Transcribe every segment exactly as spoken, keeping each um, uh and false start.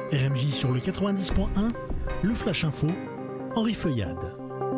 R M J sur le quatre-vingt-dix point un, le Flash Info, Henri Feuillade.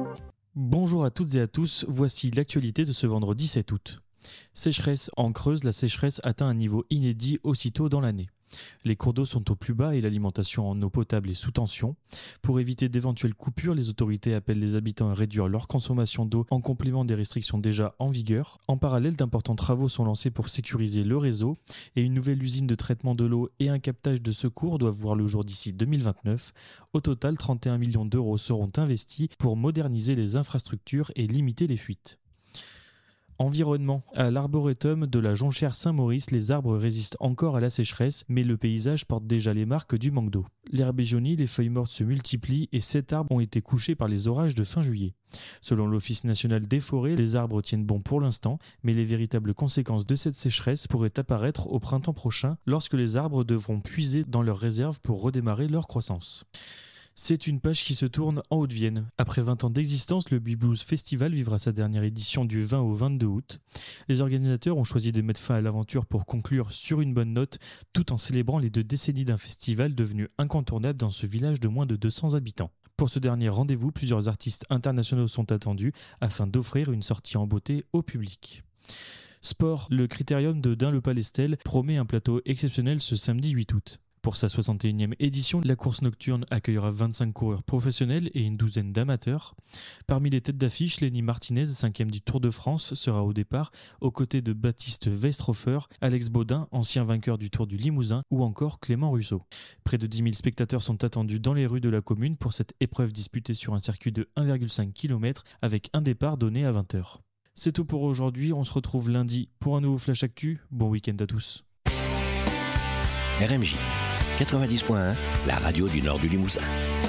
Bonjour à toutes et à tous, voici l'actualité de ce vendredi sept août. Sécheresse en Creuse, la sécheresse atteint un niveau inédit aussitôt dans l'année. Les cours d'eau sont au plus bas et l'alimentation en eau potable est sous tension. Pour éviter d'éventuelles coupures, les autorités appellent les habitants à réduire leur consommation d'eau en complément des restrictions déjà en vigueur. En parallèle, d'importants travaux sont lancés pour sécuriser le réseau et une nouvelle usine de traitement de l'eau et un captage de secours doivent voir le jour d'ici deux mille vingt-neuf. Au total, trente et un millions d'euros seront investis pour moderniser les infrastructures et limiter les fuites. Environnement. À l'arboretum de la Jonchère Saint-Maurice, les arbres résistent encore à la sécheresse, mais le paysage porte déjà les marques du manque d'eau. L'herbe est jaunie, les feuilles mortes se multiplient et sept arbres ont été couchés par les orages de fin juillet. Selon l'Office national des forêts, les arbres tiennent bon pour l'instant, mais les véritables conséquences de cette sécheresse pourraient apparaître au printemps prochain, lorsque les arbres devront puiser dans leurs réserves pour redémarrer leur croissance. C'est une page qui se tourne en Haute-Vienne. Après vingt ans d'existence, le Blues Festival vivra sa dernière édition du vingt au vingt-deux août. Les organisateurs ont choisi de mettre fin à l'aventure pour conclure sur une bonne note, tout en célébrant les deux décennies d'un festival devenu incontournable dans ce village de moins de deux cents habitants. Pour ce dernier rendez-vous, plusieurs artistes internationaux sont attendus afin d'offrir une sortie en beauté au public. Sport, le Critérium de Dun-le-Palestel promet un plateau exceptionnel ce samedi huit août. Pour sa soixante et unième édition, la course nocturne accueillera vingt-cinq coureurs professionnels et une douzaine d'amateurs. Parmi les têtes d'affiche, Lenny Martinez, cinquième du Tour de France, sera au départ, aux côtés de Baptiste Weistrofer, Alex Baudin, ancien vainqueur du Tour du Limousin, ou encore Clément Russo. Près de dix mille spectateurs sont attendus dans les rues de la commune pour cette épreuve disputée sur un circuit de un virgule cinq kilomètres avec un départ donné à vingt heures. C'est tout pour aujourd'hui, on se retrouve lundi pour un nouveau Flash Actu. Bon week-end à tous. R M J quatre-vingt-dix point un, la radio du nord du Limousin.